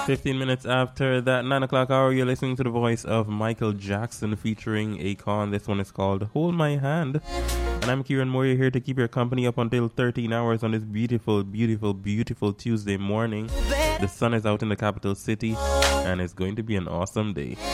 15 minutes after that 9 o'clock hour, you're listening to the voice of Michael Jackson featuring Akon. This one is called Hold My Hand. And I'm Kieran Moore here to keep your company up until 13 hours on this beautiful, beautiful, beautiful Tuesday morning. The sun is out in the capital city and it's going to be an awesome day.